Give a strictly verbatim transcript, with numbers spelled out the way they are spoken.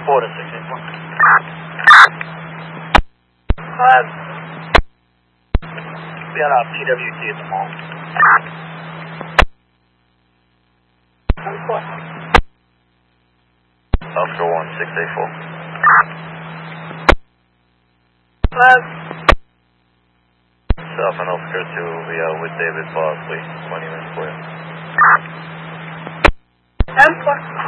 four to six eight four. Uh, we got a P W T at the mall. Oscar one six eight four. Uh, South and Oscar two, we are with David Bosley, twenty minutes for you. ten four.